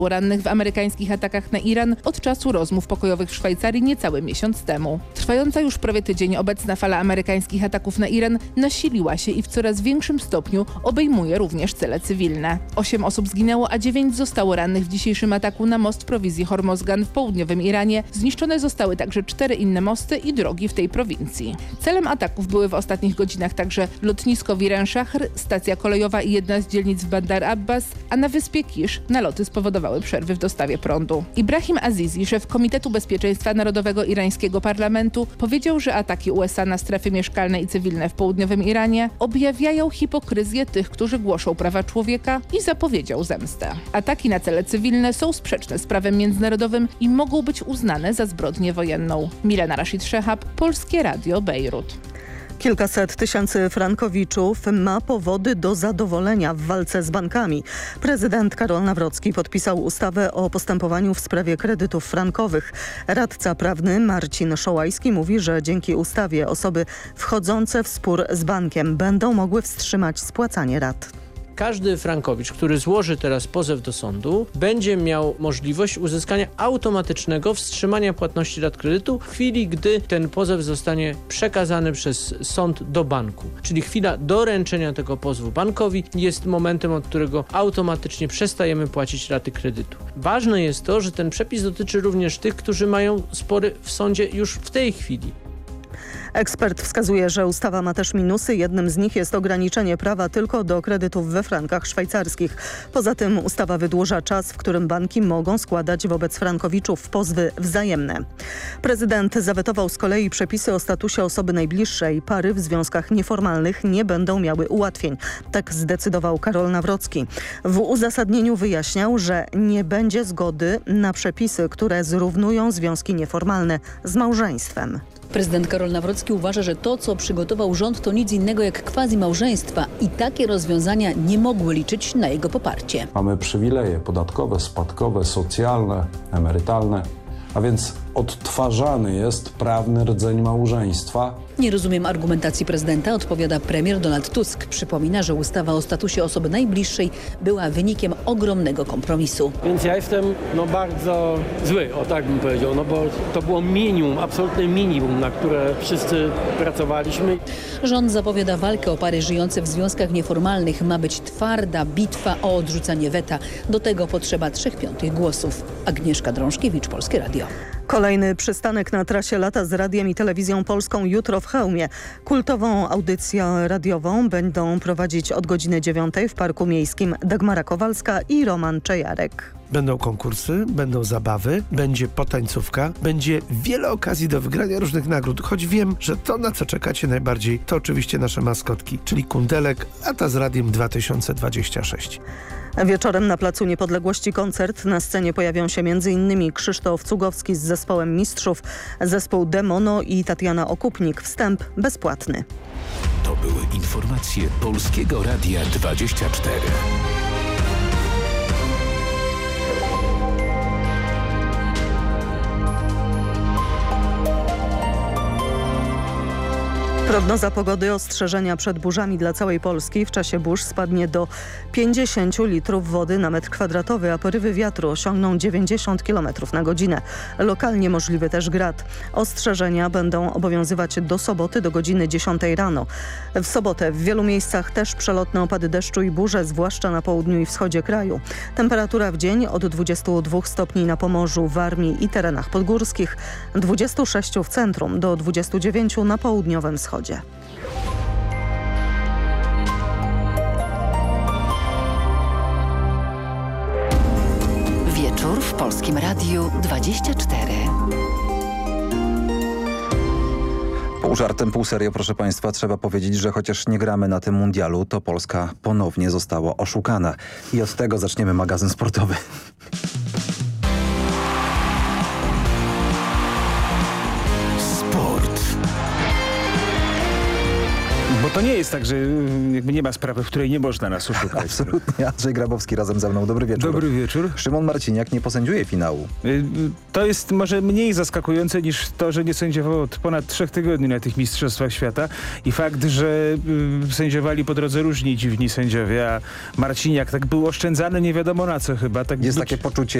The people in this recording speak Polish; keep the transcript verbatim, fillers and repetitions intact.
rannych w amerykańskich atakach na Iran od czasu rozmów pokojowych w Szwajcarii niecały miesiąc temu. Trwająca już prawie tydzień obecna fala amerykańskich ataków na Iran nasiliła się i w coraz większym stopniu obejmuje również cele cywilne. Osiem osób zginęło, a dziewięć zostało rannych w dzisiejszym ataku na most prowizji Hormozgan w południowym Iranie. Zniszczone zostały także cztery inne mosty i drogi w tej prowincji. Celem ataków były w ostatnich godzinach także lotnisko Viren Shahr, stacja kolejowa i jedna z dzielnic w Bandar Abbas, a na wyspie Kisz naloty spowodowały przerwy w dostawie prądu. Ibrahim Azizi, szef Komitetu Bezpieczeństwa Narodowego irańskiego parlamentu, powiedział, że ataki U S A na strefy mieszkalne i cywilne w południowym Iranie objawiają hipokryzję tych, którzy głoszą prawa człowieka, i zapowiedział zemstę. Ataki na cele cywilne są sprzeczne z prawem międzynarodowym i mogą być uznane za zbrodnię wojenną. Milena Rashid Szehab, Polskie Radio, Bejrut. Kilkaset tysięcy frankowiczów ma powody do zadowolenia w walce z bankami. Prezydent Karol Nawrocki podpisał ustawę o postępowaniu w sprawie kredytów frankowych. Radca prawny Marcin Szołajski mówi, że dzięki ustawie osoby wchodzące w spór z bankiem będą mogły wstrzymać spłacanie rat. Każdy frankowicz, który złoży teraz pozew do sądu, będzie miał możliwość uzyskania automatycznego wstrzymania płatności rat kredytu w chwili, gdy ten pozew zostanie przekazany przez sąd do banku. Czyli chwila doręczenia tego pozwu bankowi jest momentem, od którego automatycznie przestajemy płacić raty kredytu. Ważne jest to, że ten przepis dotyczy również tych, którzy mają spory w sądzie już w tej chwili. Ekspert wskazuje, że ustawa ma też minusy. Jednym z nich jest ograniczenie prawa tylko do kredytów we frankach szwajcarskich. Poza tym ustawa wydłuża czas, w którym banki mogą składać wobec frankowiczów pozwy wzajemne. Prezydent zawetował z kolei przepisy o statusie osoby najbliższej. Pary w związkach nieformalnych nie będą miały ułatwień. Tak zdecydował Karol Nawrocki. W uzasadnieniu wyjaśniał, że nie będzie zgody na przepisy, które zrównują związki nieformalne z małżeństwem. Prezydent Karol Nawrocki uważa, że to, co przygotował rząd, to nic innego jak quasi-małżeństwa i takie rozwiązania nie mogły liczyć na jego poparcie. Mamy przywileje podatkowe, spadkowe, socjalne, emerytalne, a więc odtwarzany jest prawny rdzeń małżeństwa. Nie rozumiem argumentacji prezydenta, odpowiada premier Donald Tusk. Przypomina, że ustawa o statusie osoby najbliższej była wynikiem ogromnego kompromisu. Więc ja jestem no, bardzo zły, o tak bym powiedział, no bo to było minimum, absolutne minimum, na które wszyscy pracowaliśmy. Rząd zapowiada walkę o pary żyjące w związkach nieformalnych. Ma być twarda bitwa o odrzucanie weta. Do tego potrzeba trzech piątych głosów. Agnieszka Drążkiewicz, Polskie Radio. Kolejny przystanek na trasie lata z Radiem i Telewizją Polską jutro w Chełmie. Kultową audycję radiową będą prowadzić od godziny dziewiątej w Parku Miejskim Dagmara Kowalska i Roman Czejarek. Będą konkursy, będą zabawy, będzie potańcówka, będzie wiele okazji do wygrania różnych nagród, choć wiem, że to, na co czekacie najbardziej, to oczywiście nasze maskotki, czyli Kundelek, Lata z Radiem dwa tysiące dwadzieścia sześć. Wieczorem na Placu Niepodległości koncert. Na scenie pojawią się m in Krzysztof Cugowski z zespołem Mistrzów, zespół Demono i Tatiana Okupnik. Wstęp bezpłatny. To były informacje Polskiego Radia dwadzieścia cztery. Prognoza pogody, ostrzeżenia przed burzami dla całej Polski. W czasie burz spadnie do pięćdziesięciu litrów wody na metr kwadratowy, a porywy wiatru osiągną dziewięćdziesiąt kilometrów na godzinę. Lokalnie możliwy też grad. Ostrzeżenia będą obowiązywać do soboty do godziny dziesiątej rano. W sobotę w wielu miejscach też przelotne opady deszczu i burze, zwłaszcza na południu i wschodzie kraju. Temperatura w dzień od dwudziestu dwóch stopni na Pomorzu, Warmii i terenach podgórskich, dwudziestu sześciu w centrum do dwudziestu dziewięciu na południowym wschodzie. Wieczór w Polskim Radiu dwadzieścia cztery. Pół żartem, pół serio, proszę Państwa, trzeba powiedzieć, że chociaż nie gramy na tym mundialu, to Polska ponownie została oszukana. I od tego zaczniemy magazyn sportowy. Bo to nie jest tak, że jakby nie ma sprawy, w której nie można nas oszukać. Absolutnie. Andrzej Grabowski razem ze mną. Dobry wieczór. Dobry wieczór. Szymon Marciniak nie posędziuje finału. To jest może mniej zaskakujące niż to, że nie sędziował od ponad trzech tygodni na tych Mistrzostwach Świata i fakt, że sędziowali po drodze różni dziwni sędziowie, a Marciniak tak był oszczędzany nie wiadomo na co chyba. Tak jest być... takie poczucie